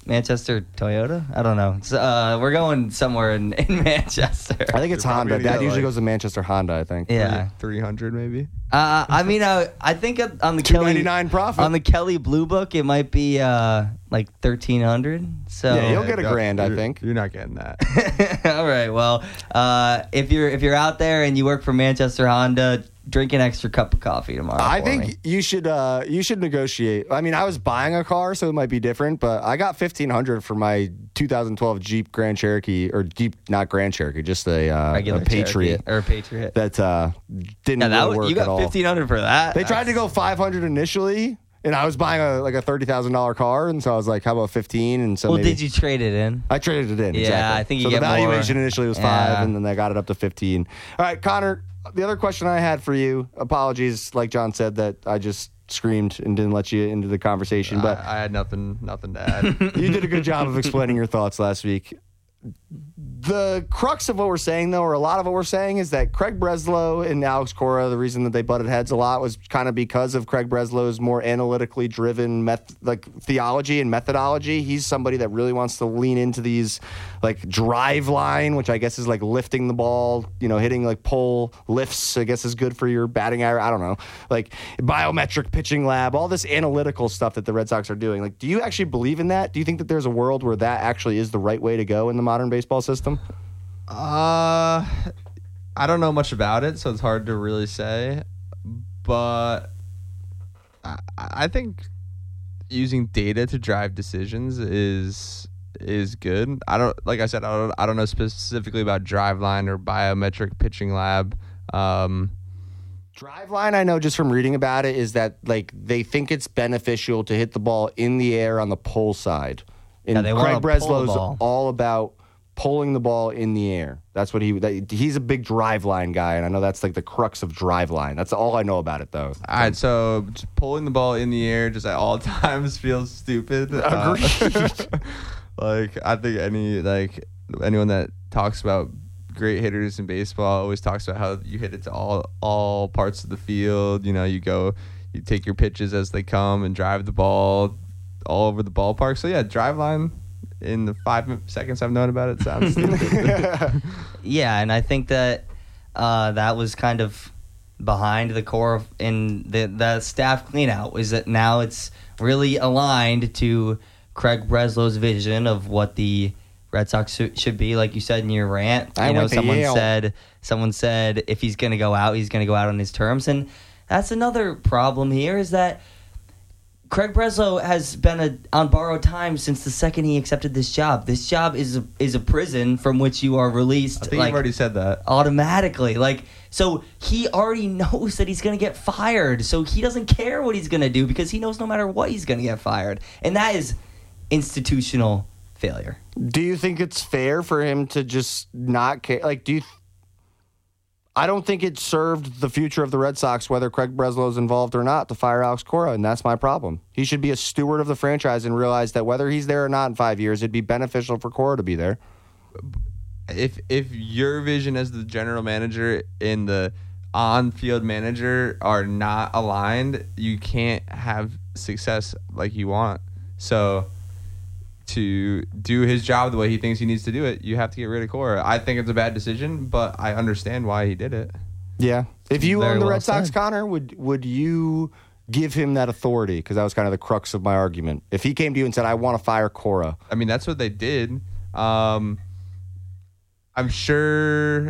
Manchester Toyota? I don't know. We're going somewhere in Manchester. I think it's Honda. Dad usually goes to Manchester Honda, I think. Yeah. 300 maybe. I mean, I think on the $299 profit. On the Kelly Blue Book, it might be like 1,300. So yeah, you'll get $1,000, I think. You're not getting that. All right. Well, if you're out there and you work for Manchester Honda, drink an extra cup of coffee tomorrow. I think you should negotiate. I mean, I was buying a car, so it might be different, but I got $1,500 for my 2012 Jeep Grand Cherokee, or Jeep, not Grand Cherokee, just a Patriot. Or a Patriot. That didn't really work you got at all. $1,500 for that. They tried to go $500 initially, and I was buying a $30,000 car, and so I was like, how about 15? And so did you trade it in? I traded it in. Yeah, exactly. I think so you the get valuation more. initially was 5, Yeah. and then they got it up to 15. All right, Connor, the other question I had for you, apologies, like John said, that I just screamed and didn't let you into the conversation, but I had nothing to add. you did a good job of explaining your thoughts last week. The crux of what we're saying, though, or a lot of what we're saying, is that Craig Breslow and Alex Cora, the reason that they butted heads a lot was kind of because of Craig Breslow's more analytically driven theology and methodology. He's somebody that really wants to lean into these drive line, which I guess is like lifting the ball, hitting pole lifts, I guess is good for your batting average. I don't know. Biometric pitching lab, all this analytical stuff that the Red Sox are doing. Do you actually believe in that? Do you think that there's a world where that actually is the right way to go in the modern baseball system? I don't know much about it, so it's hard to really say. But I think using data to drive decisions is good. I don't know specifically about Driveline or Biometric Pitching Lab. Driveline, I know just from reading about it, is that they think it's beneficial to hit the ball in the air on the pull side. And they Craig wanna pull the Breslow's ball. all about pulling the ball in the air. That's what he's a big Driveline guy, and I know that's the crux of Driveline. That's all I know about it, though. All right, so just pulling the ball in the air just at all times feels stupid. Agreed. I think anyone that talks about great hitters in baseball always talks about how you hit it to all parts of the field. You take your pitches as they come and drive the ball all over the ballpark. So yeah, Driveline, in the 5 seconds I've known about it, sounds stupid. Yeah, and I think that that was kind of behind the core in the staff cleanout, is that now it's really aligned to Craig Breslow's vision of what the Red Sox should be. Like you said in your rant, someone said if he's going to go out, he's going to go out on his terms, and that's another problem here, is that Craig Breslow has been on borrowed time since the second he accepted this job. This job is a prison from which you are released. I think you've already said that. Automatically. So he already knows that he's going to get fired. So he doesn't care what he's going to do because he knows no matter what he's going to get fired. And that is institutional failure. Do you think it's fair for him to just not care? I don't think it served the future of the Red Sox, whether Craig Breslow is involved or not, to fire Alex Cora, and that's my problem. He should be a steward of the franchise and realize that whether he's there or not in 5 years, it'd be beneficial for Cora to be there. If your vision as the general manager and the on-field manager are not aligned, you can't have success like you want. So to do his job the way he thinks he needs to do it, you have to get rid of Cora. I think it's a bad decision, but I understand why he did it. Yeah. If you owned the well Red Sox, said. Connor, would you give him that authority? Because that was kind of the crux of my argument. If he came to you and said, I want to fire Cora. I mean, that's what they did. I'm sure...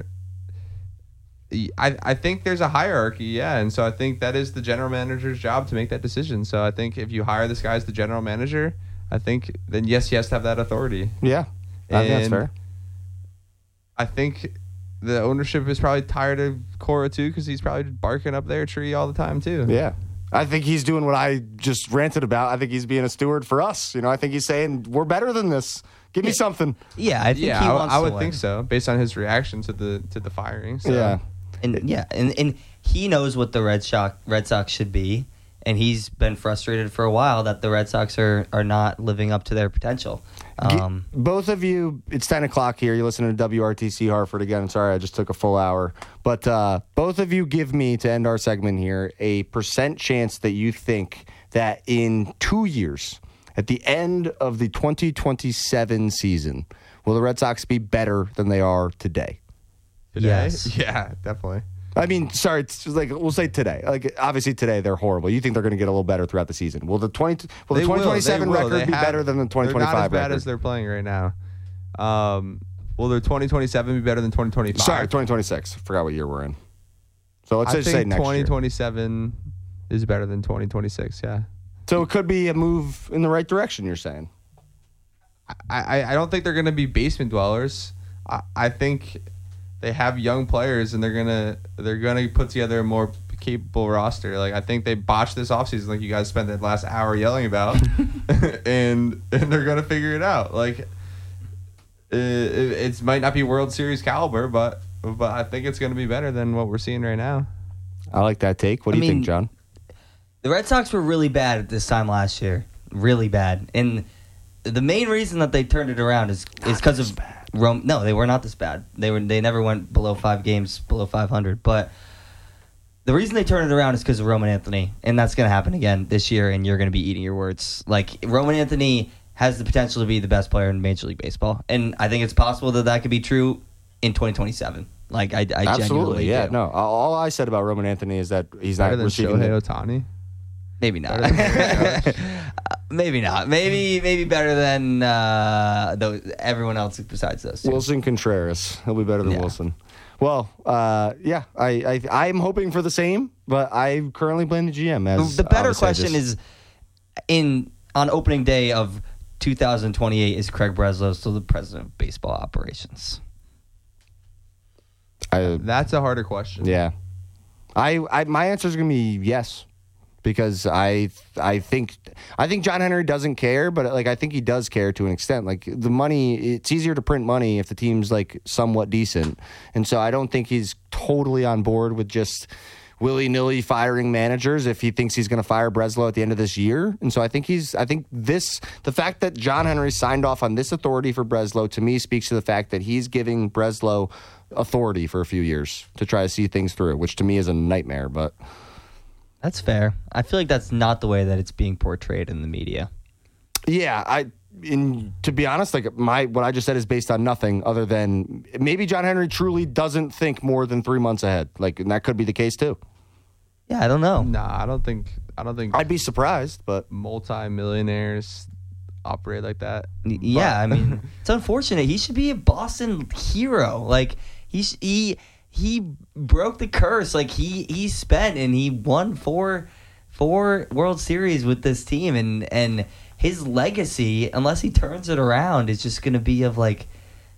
I think there's a hierarchy, yeah, and so I think that is the general manager's job to make that decision. So I think if you hire this guy as the general manager, I think then yes, he has to have that authority. Yeah, I think that's And fair. I think the ownership is probably tired of Cora too, because he's probably barking up their tree all the time too. Yeah. I think he's doing what I just ranted about. I think he's being a steward for us. I think he's saying, we're better than this. Give me something. Yeah, I think he wants I to would win. think so, based on his reaction to the firing. So. Yeah. And he knows what the Red Sox should be, and he's been frustrated for a while that the Red Sox are not living up to their potential. Both of you, it's 10 o'clock here. You're listening to WRTC Hartford again. I'm sorry, I just took a full hour. But both of you give me, to end our segment here, a % chance that you think that in 2 years, At the end of the 2027 season, will the Red Sox be better than they are today? Today? Yes. Yeah, definitely. I mean, sorry, it's just like we'll say today. Like obviously today they're horrible. You think they're going to get a little better throughout the season? Will the 2027 record be better than the 2025 They're not as bad record? as they're playing right now. Will their 2027 be better than 2025? Sorry, 2026. Forgot what year we're in. So let's I just say think next year. 2027 is better than 2026. Yeah. So it could be a move in the right direction. You're saying? I don't think they're going to be basement dwellers. I think they have young players and they're gonna put together a more capable roster. Like I think they botched this offseason, like you guys spent the last hour yelling about, and they're gonna figure it out. Like it might not be World Series caliber, but I think it's gonna be better than what we're seeing right now. I like that take. What do you think, John? The Red Sox were really bad at this time last year. Really bad. And the main reason that they turned it around is because of Rome. No, they were not this bad. They never went below 5 games, below 500. But the reason they turned it around is because of Roman Anthony. And that's going to happen again this year, and you're going to be eating your words. Like, Roman Anthony has the potential to be the best player in Major League Baseball. And I think it's possible that could be true in 2027. Like, I Absolutely, genuinely yeah. do. No, all I said about Roman Anthony is that he's Better not than receiving Shohei Ohtani. Maybe not. Better than Maybe not. Maybe better than everyone else besides those two. Wilson Contreras. He'll be better than Yeah. Wilson. Well, yeah, I'm hoping for the same, but I currently blame the GM. As The better obviously I question just- is, on opening day of 2028, is Craig Breslow still the president of baseball operations? That's a harder question. Yeah, my answer is going to be yes, because I think John Henry doesn't care, but like I think he does care to an extent. Like the money, it's easier to print money if the team's like somewhat decent, and so I don't think he's totally on board with just willy-nilly firing managers if he thinks he's going to fire Breslow at the end of this year. And so I think the fact that John Henry signed off on this authority for Breslow to me speaks to the fact that he's giving Breslow authority for a few years to try to see things through, which to me is a nightmare, but That's fair. I feel like that's not the way that it's being portrayed in the media. yeah, to be honest, like what I just said is based on nothing other than maybe John Henry truly doesn't think more than 3 months ahead. Like, and that could be the case too. Yeah, I don't know. Nah, I don't think I'd be surprised, but multi-millionaires operate like that. Yeah, I mean, it's unfortunate. He should be a Boston hero. Like he broke the curse. Like he spent and he won four World Series with this team, and his legacy, unless he turns it around, is just going to be of like,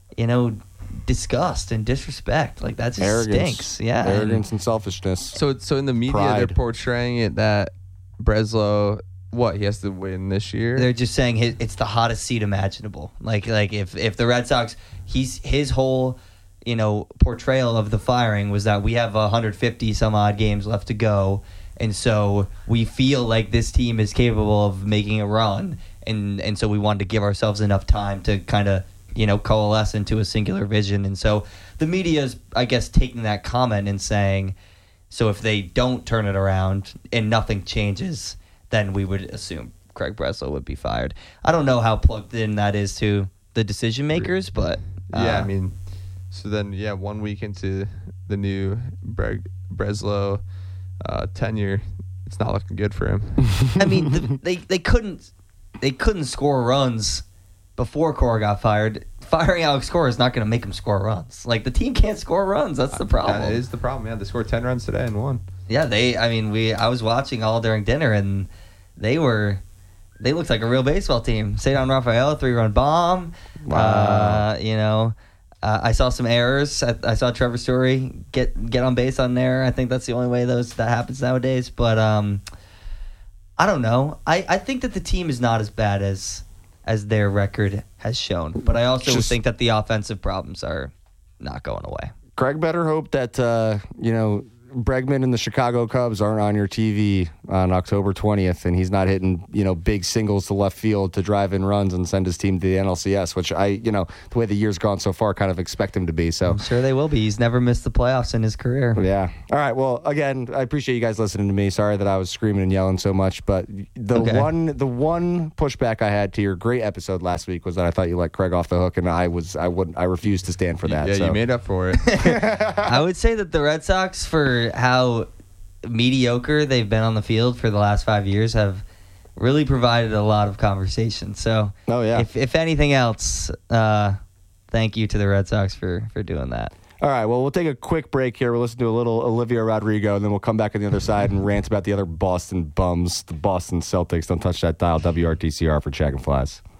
disgust and disrespect. Like that just arrogance, stinks. Yeah, arrogance and selfishness. So in the media, Pride. they're portraying it that Breslow, he has to win this year. They're just saying it's the hottest seat imaginable. Like if the Red Sox, his whole portrayal of the firing was that we have 150 some odd games left to go, and so we feel like this team is capable of making a run, and so we wanted to give ourselves enough time to kind of coalesce into a singular vision. And so the media is, I guess, taking that comment and saying, so if they don't turn it around and nothing changes, then we would assume Craig Breslow would be fired. I don't know how plugged in that is to the decision makers, but yeah, I mean, so then 1 week into the new Breslow tenure, it's not looking good for him. I mean, they couldn't score runs before Cora got fired. Firing Alex Cora is not going to make him score runs. Like, the team can't score runs. That's the problem. That is the problem. Yeah, they scored 10 runs today and won. Yeah, I was watching all during dinner, and they looked like a real baseball team. Cedar Rafael, 3-run bomb. Wow. I saw some errors. I saw Trevor Story get on base on there. I think that's the only way that happens nowadays. But I don't know. I think that the team is not as bad as their record has shown. But I also think that the offensive problems are not going away. Craig better hope that Bregman and the Chicago Cubs aren't on your TV on October 20th, and he's not hitting, big singles to left field to drive in runs and send his team to the NLCS, which the way the year's gone so far, kind of expect him to be. So I'm sure they will be. He's never missed the playoffs in his career. Yeah. All right. Well, again, I appreciate you guys listening to me. Sorry that I was screaming and yelling so much, but the one pushback I had to your great episode last week was that I thought you let Craig off the hook, and I refused to stand for that. Yeah, so. you made up for it. I would say that the Red Sox, for how mediocre they've been on the field for the last 5 years, have really provided a lot of conversation. So, if anything else, thank you to the Red Sox for doing that. All right, well, we'll take a quick break here. We'll listen to a little Olivia Rodrigo, and then we'll come back on the other side and rant about the other Boston bums, the Boston Celtics. Don't touch that dial, WRTCR for Jack and Flies.